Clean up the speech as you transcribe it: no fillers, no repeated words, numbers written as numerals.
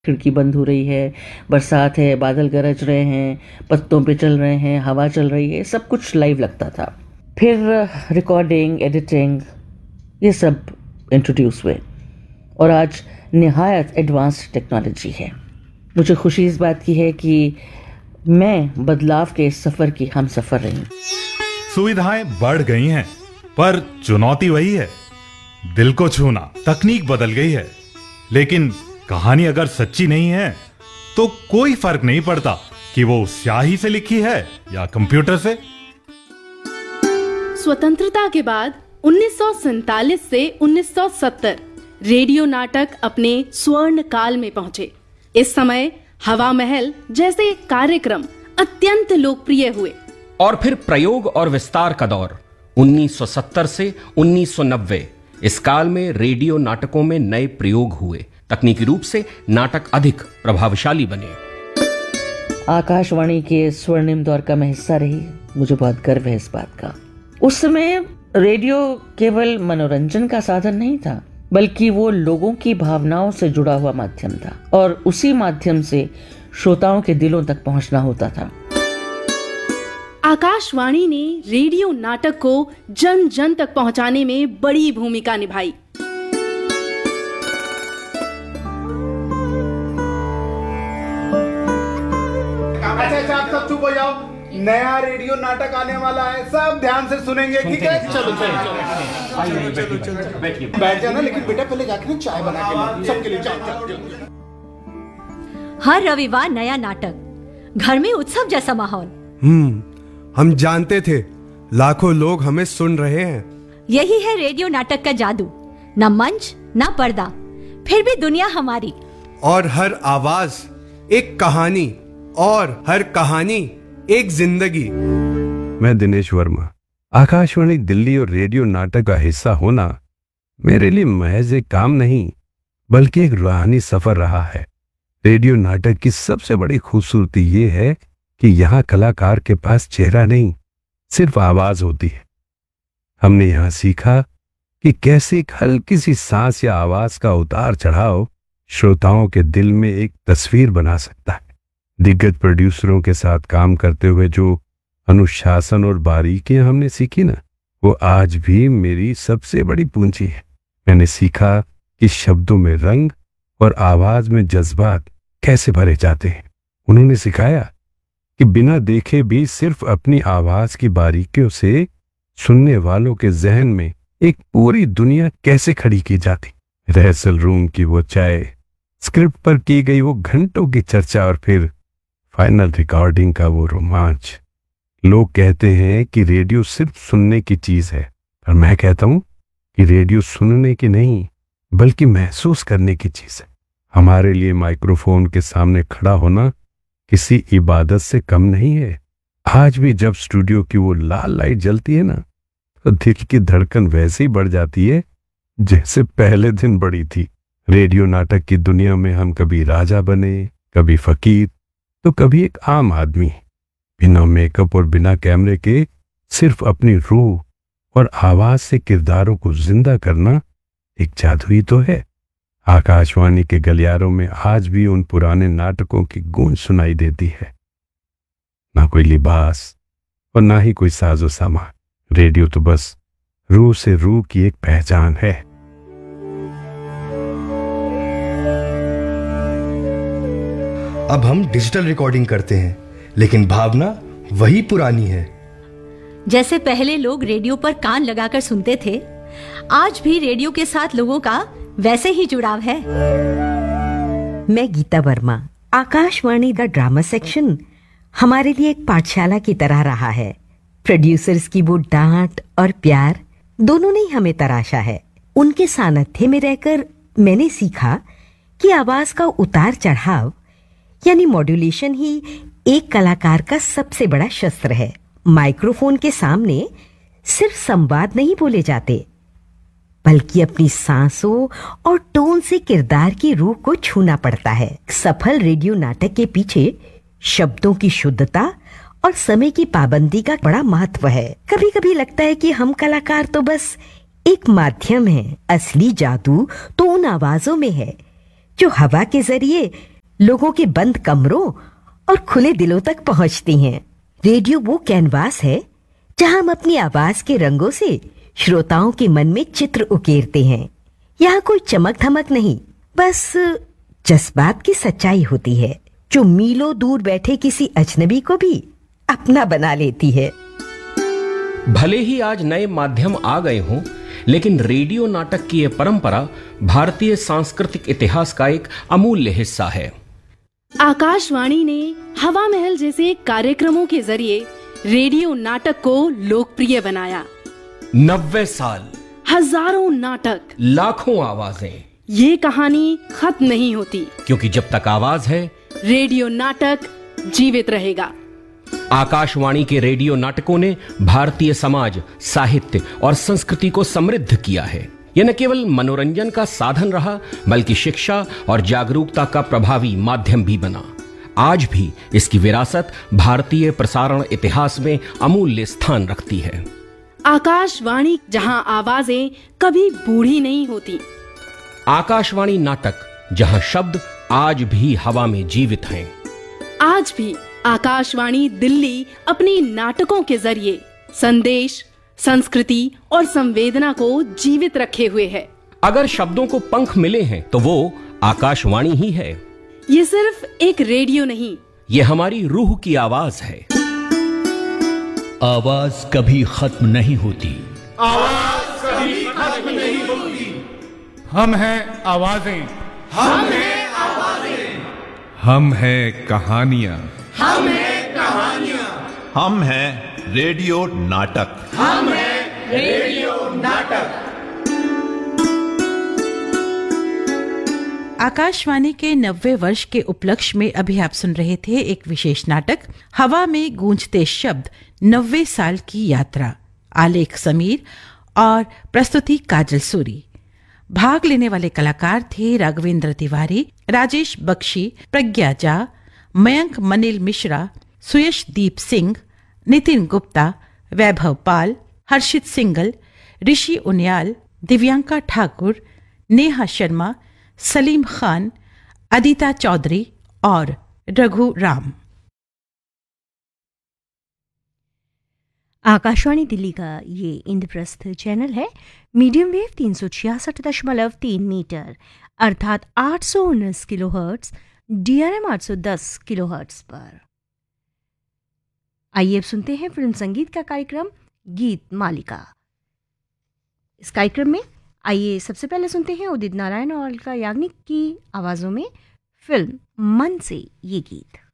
खिड़की बंद हो रही है, बरसात है, बादल गरज रहे हैं, पत्तों पे चल रहे हैं, हवा चल रही है, सब कुछ लाइव लगता था। फिर रिकॉर्डिंग, एडिटिंग, ये सब इंट्रोड्यूस हुए और आज निहायत एडवांस्ड टेक्नोलॉजी है। मुझे खुशी इस बात की है कि मैं बदलाव के इस सफर की हम सफर रही। सुविधाएं बढ़ गई हैं, पर चुनौती वही है, दिल को छूना। तकनीक बदल गई है, लेकिन कहानी अगर सच्ची नहीं है तो कोई फर्क नहीं पड़ता कि वो स्याही से लिखी है या कंप्यूटर से। स्वतंत्रता के बाद 1947 से 1970 रेडियो नाटक अपने स्वर्ण काल में पहुंचे। इस समय हवा महल जैसे कार्यक्रम अत्यंत लोकप्रिय हुए और फिर प्रयोग और विस्तार का दौर 1970 से 1990। इस काल में रेडियो नाटकों में नए प्रयोग हुए, तकनीकी रूप से नाटक अधिक प्रभावशाली बने। आकाशवाणी के स्वर्णिम दौर का मैं हिस्सा रही, मुझे बहुत गर्व है इस बात का। उस समय रेडियो केवल मनोरंजन का साधन नहीं था, बल्कि वो लोगों की भावनाओं से जुड़ा हुआ माध्यम था और उसी माध्यम से श्रोताओं के दिलों तक पहुंचना होता था। आकाशवाणी ने रेडियो नाटक को जन जन तक पहुंचाने में बड़ी भूमिका निभाई। अच्छा, आप सब चुप हो जाओ, नया रेडियो नाटक आने वाला है, सब ध्यान से सुनेंगे, ठीक है? चलो बैठ जाना, लेकिन बेटा पहले जाके चाय बना के लो सबके लिए। चलो। हर रविवार नया नाटक, घर में उत्सव जैसा माहौल। हम जानते थे लाखों लोग हमें सुन रहे हैं। यही है रेडियो नाटक का जादू, न मंच न पर्दा, फिर भी दुनिया हमारी। और हर आवाज एक कहानी, और हर कहानी एक जिंदगी। मैं दिनेश वर्मा। आकाशवाणी दिल्ली और रेडियो नाटक का हिस्सा होना मेरे लिए महज एक काम नहीं, बल्कि एक रूहानी सफर रहा है। रेडियो नाटक की सबसे बड़ी खूबसूरती ये है कि यहाँ कलाकार के पास चेहरा नहीं, सिर्फ आवाज होती है। हमने यहाँ सीखा कि कैसे एक हल्की सी सांस या आवाज का उतार चढ़ाव श्रोताओं के दिल में एक तस्वीर बना सकता है। दिग्गज प्रोड्यूसरों के साथ काम करते हुए जो अनुशासन और बारीकियां हमने सीखी ना, वो आज भी मेरी सबसे बड़ी पूंजी है। मैंने सीखा कि शब्दों में रंग और आवाज में जज्बात कैसे भरे जाते हैं। उन्होंने सिखाया कि बिना देखे भी सिर्फ अपनी आवाज की बारीकियों से सुनने वालों के जहन में एक पूरी दुनिया कैसे खड़ी की जाती। रिहर्सल रूम की वो चाय, स्क्रिप्ट पर की गई वो घंटों की चर्चा और फिर फाइनल रिकॉर्डिंग का वो रोमांच। लोग कहते हैं कि रेडियो सिर्फ सुनने की चीज है, पर मैं कहता हूं कि रेडियो सुनने की नहीं, बल्कि महसूस करने की चीज है। हमारे लिए माइक्रोफोन के सामने खड़ा होना किसी इबादत से कम नहीं है। आज भी जब स्टूडियो की वो लाल लाइट जलती है ना, तो दिल की धड़कन वैसे ही बढ़ जाती है जैसे पहले दिन बढ़ी थी। रेडियो नाटक की दुनिया में हम कभी राजा बने, कभी फकीर, तो कभी एक आम आदमी। बिना मेकअप और बिना कैमरे के सिर्फ अपनी रूह और आवाज से किरदारों को जिंदा करना एक जादू ही तो है। आकाशवाणी के गलियारों में आज भी उन पुराने नाटकों की गूंज सुनाई देती है। ना कोई लिबास और ना ही कोई साजो सामान, रेडियो तो बस रूह से रूह की एक पहचान है। अब हम डिजिटल रिकॉर्डिंग करते हैं, लेकिन भावना वही पुरानी है। जैसे पहले लोग रेडियो पर कान लगाकर सुनते थे, आज भी रेडियो के साथ लोगों का वैसे ही जुड़ाव है। मैं गीता वर्मा। आकाशवाणी का ड्रामा सेक्शन हमारे लिए एक पाठशाला की तरह रहा है। प्रोड्यूसर्स की वो डांट और प्यार दोनों ने ही हमें तराशा है। उनके सानिध्य में रहकर मैंने सीखा कि आवाज का उतार चढ़ाव यानी मॉड्यूलेशन ही एक कलाकार का सबसे बड़ा शस्त्र है। माइक्रोफोन के सामने सिर्फ संवाद नहीं बोले जाते, बल्कि अपनी सांसों और टोन से किरदार की रूह को छूना पड़ता है। सफल रेडियो नाटक के पीछे शब्दों की शुद्धता और समय की पाबंदी का बड़ा महत्व है। कभी कभी लगता है कि हम कलाकार तो बस एक माध्यम हैं। असली जादू तो उन आवाजों में है जो हवा के जरिए लोगों के बंद कमरों और खुले दिलों तक पहुंचती हैं। रेडियो वो कैनवास है जहां हम अपनी आवाज के रंगों से श्रोताओं के मन में चित्र उकेरते हैं। यहाँ कोई चमक धमक नहीं, बस जज्बात की सच्चाई होती है जो मीलों दूर बैठे किसी अजनबी को भी अपना बना लेती है। भले ही आज नए माध्यम आ गए हों, लेकिन रेडियो नाटक की यह परंपरा भारतीय सांस्कृतिक इतिहास का एक अमूल्य हिस्सा है। आकाशवाणी ने हवा महल जैसे कार्यक्रमों के जरिए रेडियो नाटक को लोकप्रिय बनाया। 90 साल, हजारों नाटक, लाखों आवाजें, ये कहानी खत्म नहीं होती, क्योंकि जब तक आवाज है रेडियो नाटक जीवित रहेगा। आकाशवाणी के रेडियो नाटकों ने भारतीय समाज, साहित्य और संस्कृति को समृद्ध किया है। यह न केवल मनोरंजन का साधन रहा, बल्कि शिक्षा और जागरूकता का प्रभावी माध्यम भी बना। आज भी इसकी विरासत भारतीय प्रसारण इतिहास में अमूल्य स्थान रखती है। आकाशवाणी जहां आवाजें कभी बूढ़ी नहीं होती। आकाशवाणी नाटक जहां शब्द आज भी हवा में जीवित हैं। आज भी आकाशवाणी दिल्ली अपने नाटकों के जरिए संदेश, संस्कृति और संवेदना को जीवित रखे हुए है। अगर शब्दों को पंख मिले हैं तो वो आकाशवाणी ही है। ये सिर्फ एक रेडियो नहीं, ये हमारी रूह की आवाज है। आवाज कभी खत्म नहीं होती। आवाज कभी खत्म नहीं होती। हम हैं आवाजें, हम हैं आवाजें, हम हैं कहानियां, हम हैं कहानियां, हम हैं रेडियो नाटक, हम हैं रेडियो नाटक। आकाशवाणी के 90 वर्ष के उपलक्ष्य में अभी आप सुन रहे थे एक विशेष नाटक हवा में गूंजते शब्द 90 साल की यात्रा। आलेख समीर और प्रस्तुति काजल सूरी। भाग लेने वाले कलाकार थे राघवेंद्र तिवारी, राजेश बख्शी, प्रज्ञा झा, मयंक मनिल मिश्रा, सुयशदीप सिंह, नितिन गुप्ता, वैभव पाल, हर्षित सिंगल, ऋषि उनियाल, दिव्यांका ठाकुर, नेहा शर्मा, सलीम खान, अदिता चौधरी और रघु राम। आकाशवाणी दिल्ली का ये इंद्रप्रस्थ चैनल है। मीडियम वेव 366.3 मीटर अर्थात 819 किलोहर्ट्ज, DRM 810 किलोहर्ट्ज पर। आइए अब सुनते हैं फिल्म संगीत का कार्यक्रम गीत मालिका। इस कार्यक्रम में आइए सबसे पहले सुनते हैं उदित नारायण और अलका याग्निक की आवाजों में फिल्म मन से ये गीत।